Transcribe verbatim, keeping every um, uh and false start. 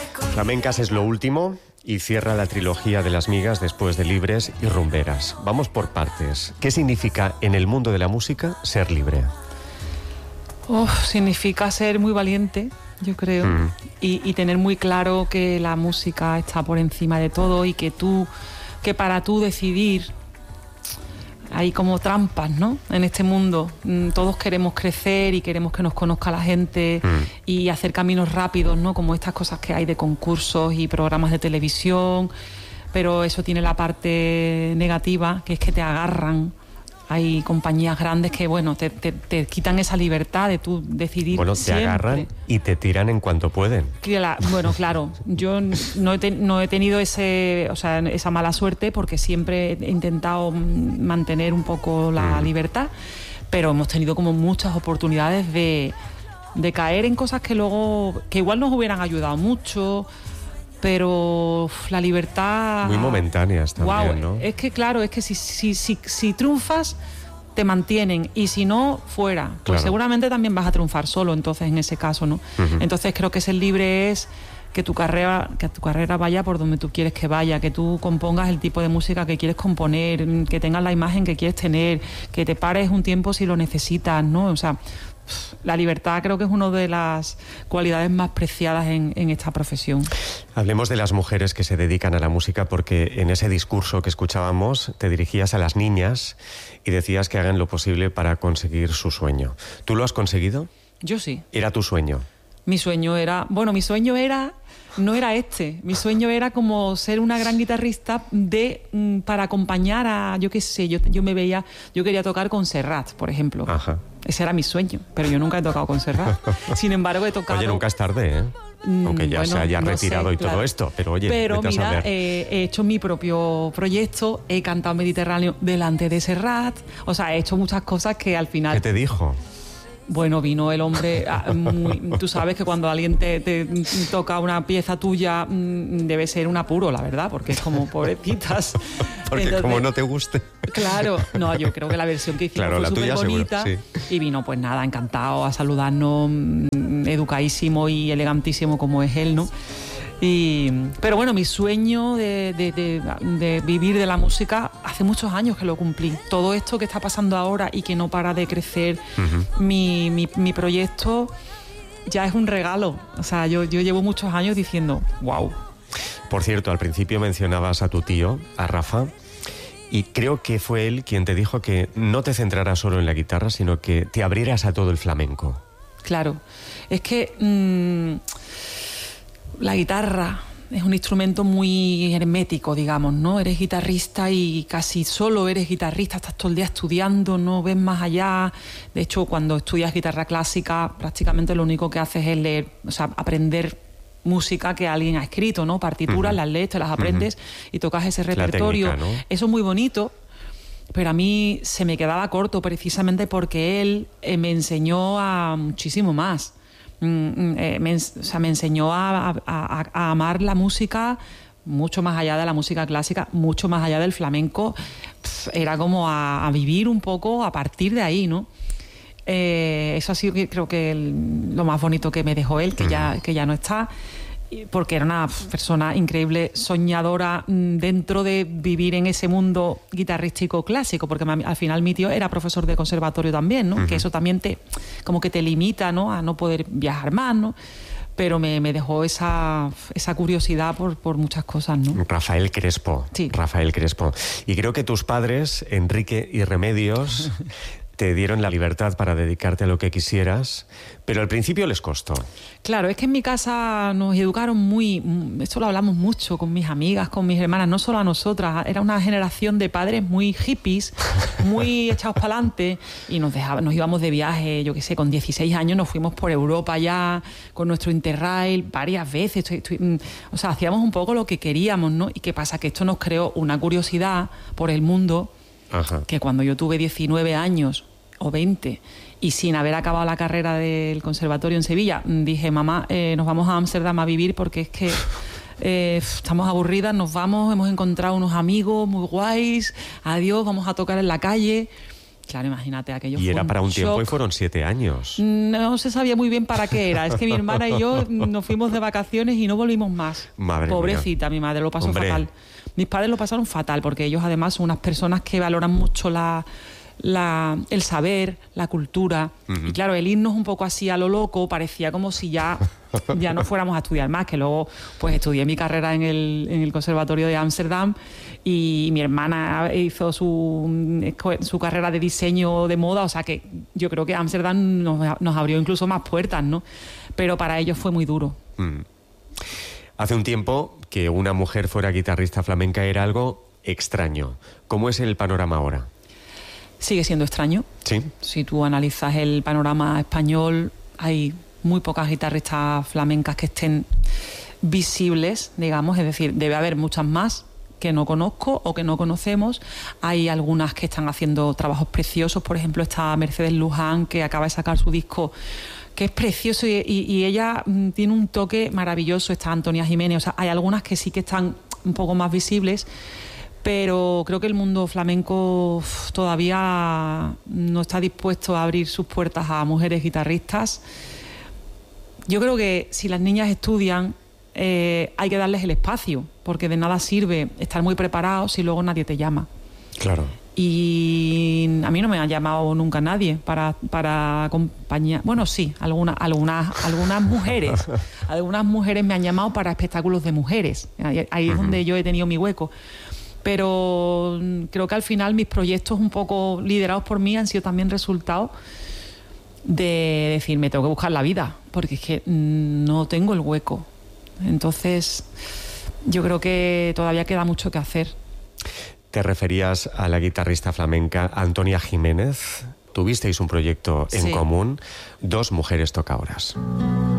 Flamencas es lo último y cierra la trilogía de las migas después de Libres y Rumberas. Vamos por partes. ¿Qué significa en el mundo de la música ser libre? Oh, significa ser muy valiente, yo creo, mm. y, y tener muy claro que la música está por encima de todo y que tú, que para tú decidir hay como trampas, ¿no? En este mundo todos queremos crecer y queremos que nos conozca la gente mm. y hacer caminos rápidos, ¿no? Como estas cosas que hay de concursos y programas de televisión, pero eso tiene la parte negativa, que es que te agarran. Hay compañías grandes que, bueno, te, te, te quitan esa libertad de tú decidir. Bueno, te siempre. agarran y te tiran en cuanto pueden. Bueno, claro, yo no he, te, no he tenido ese, o sea, esa mala suerte porque siempre he intentado mantener un poco la mm. libertad, pero hemos tenido como muchas oportunidades de, de caer en cosas que luego, que igual nos hubieran ayudado mucho, pero uf, la libertad... Muy momentáneas también, wow, ¿no? Es que claro, es que si, si, si, si triunfas, te mantienen, y si no, fuera. Pues claro, seguramente también vas a triunfar solo, entonces, en ese caso, ¿no? Uh-huh. Entonces creo que ser libre es que tu carrera, que tu carrera vaya por donde tú quieres que vaya, que tú compongas el tipo de música que quieres componer, que tengas la imagen que quieres tener, que te pares un tiempo si lo necesitas, ¿no? O sea, la libertad creo que es una de las cualidades más preciadas en, en esta profesión. Hablemos de las mujeres que se dedican a la música, porque en ese discurso que escuchábamos te dirigías a las niñas y decías que hagan lo posible para conseguir su sueño. ¿Tú lo has conseguido? Yo sí. ¿Era tu sueño? Mi sueño era... Bueno, mi sueño era... No era este. Mi sueño era como ser una gran guitarrista de para acompañar a... Yo qué sé, yo, yo me veía... Yo quería tocar con Serrat, por ejemplo. Ajá. Ese era mi sueño, pero yo nunca he tocado con Serrat. Sin embargo, he tocado... Oye, nunca es tarde, ¿eh? Aunque ya bueno, se haya no retirado sé, y todo claro. esto, pero oye, pero vete mira, a saber. Eh, he hecho mi propio proyecto, he cantado Mediterráneo delante de Serrat, o sea, he hecho muchas cosas que al final... ¿Qué te dijo? Bueno, vino el hombre, muy, tú sabes que cuando alguien te, te toca una pieza tuya debe ser un apuro, la verdad, porque es como pobrecitas. Porque entonces, como no te guste. Claro, no, yo creo que la versión que hicimos claro, fue súper bonita, seguro, sí. Y vino pues nada, encantado a saludarnos, educadísimo y elegantísimo como es él, ¿no? Y, pero bueno, mi sueño de, de, de, de vivir de la música hace muchos años que lo cumplí. Todo esto que está pasando ahora y que no para de crecer, uh-huh. mi, mi, mi proyecto ya es un regalo. O sea, yo, yo llevo muchos años diciendo, wow. Por cierto, al principio mencionabas a tu tío, a Rafa, y creo que fue él quien te dijo que no te centraras solo en la guitarra, sino que te abrieras a todo el flamenco. Claro, es que... Mmm, la guitarra es un instrumento muy hermético, digamos, ¿no? Eres guitarrista y casi solo eres guitarrista, estás todo el día estudiando, no ves más allá. De hecho, cuando estudias guitarra clásica, prácticamente lo único que haces es leer, o sea, aprender música que alguien ha escrito, ¿no? Partituras, uh-huh. las lees, te las aprendes uh-huh. y tocas ese repertorio. Técnica, ¿no? Eso es muy bonito, pero a mí se me quedaba corto precisamente porque él eh, me enseñó a muchísimo más. Me, o sea, me enseñó a, a, a amar la música mucho más allá de la música clásica, mucho más allá del flamenco. Era como a, a vivir un poco a partir de ahí, ¿no? Eh, eso ha sido, creo que el, lo más bonito que me dejó él, que, mm. ya, que ya no está, porque era una persona increíble, soñadora dentro de vivir en ese mundo guitarrístico clásico, porque al final mi tío era profesor de conservatorio también, ¿no? Uh-huh. Que eso también te, como que te limita, ¿no? A no poder viajar más, ¿no? Pero me, me dejó esa, esa curiosidad por, por muchas cosas, ¿no? Rafael Crespo. Sí. Rafael Crespo. Y creo que tus padres, Enrique y Remedios, te dieron la libertad para dedicarte a lo que quisieras, pero al principio les costó. Claro, es que en mi casa nos educaron muy... Esto lo hablamos mucho con mis amigas, con mis hermanas, no solo a nosotras. Era una generación de padres muy hippies, muy echados para adelante, y nos dejaban, nos íbamos de viaje, yo qué sé, con dieciséis años nos fuimos por Europa ya, con nuestro Interrail, varias veces. Estoy, estoy, o sea, hacíamos un poco lo que queríamos, ¿no? ¿Y qué pasa? Que esto nos creó una curiosidad por el mundo. Ajá. Que cuando yo tuve diecinueve años o veinte y sin haber acabado la carrera del conservatorio en Sevilla, dije, mamá, eh, nos vamos a Ámsterdam a vivir porque es que eh, estamos aburridas, nos vamos, hemos encontrado unos amigos muy guays, adiós, vamos a tocar en la calle. Claro, imagínate, aquello Y fue era para un tiempo shock. y fueron siete años. No se sabía muy bien para qué era. Es que mi hermana y yo nos fuimos de vacaciones y no volvimos más. Madre Pobrecita, mía. mi madre lo pasó Hombre. fatal. Mis padres lo pasaron fatal porque ellos además son unas personas que valoran mucho la, la, el saber, la cultura. Uh-huh. Y claro, el irnos un poco así a lo loco parecía como si ya, ya no fuéramos a estudiar más, que luego pues estudié mi carrera en el, en el Conservatorio de Ámsterdam y mi hermana hizo su, su carrera de diseño de moda, o sea que yo creo que Ámsterdam nos, nos abrió incluso más puertas, ¿no? Pero para ellos fue muy duro. Mm. Hace un tiempo que una mujer fuera guitarrista flamenca era algo extraño. ¿Cómo es el panorama ahora? Sigue siendo extraño. Sí. Si tú analizas el panorama español, hay muy pocas guitarristas flamencas que estén visibles, digamos, es decir, debe haber muchas más que no conozco o que no conocemos. Hay algunas que están haciendo trabajos preciosos, por ejemplo está Mercedes Luján, que acaba de sacar su disco, que es precioso y, y, y ella mm, tiene un toque maravilloso. Está Antonia Jiménez, o sea, hay algunas que sí que están un poco más visibles, pero creo que el mundo flamenco uf, todavía no está dispuesto a abrir sus puertas a mujeres guitarristas. Yo creo que si las niñas estudian, eh, hay que darles el espacio, porque de nada sirve estar muy preparados si luego nadie te llama. Claro. Y a mí no me ha llamado nunca nadie para, para acompañar. Bueno, sí, algunas, algunas, algunas mujeres. Algunas mujeres me han llamado para espectáculos de mujeres. Ahí, ahí uh-huh. es donde yo he tenido mi hueco. Pero creo que al final mis proyectos un poco liderados por mí han sido también resultado de decir, me tengo que buscar la vida, porque es que no tengo el hueco. Entonces, yo creo que todavía queda mucho que hacer. Te referías a la guitarrista flamenca Antonia Jiménez. Tuvisteis un proyecto en sí. común, Dos mujeres tocadoras.